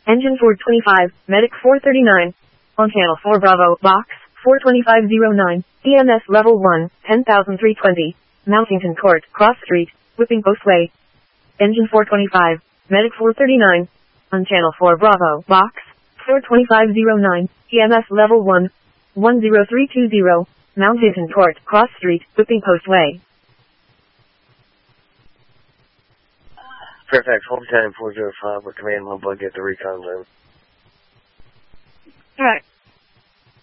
Engine 425, Medic 439. On channel 4 Bravo, box 42509, EMS level 1, 10,320. Mountington Court, Cross Street, Whipping Post Way. Engine 425, Medic 439. On channel 4 Bravo, box 42509, EMS level 1, 10320. Mountington Court, Cross Street, Whipping Post Way. Fairfax, hold time 405, with command one bug at the recon zone.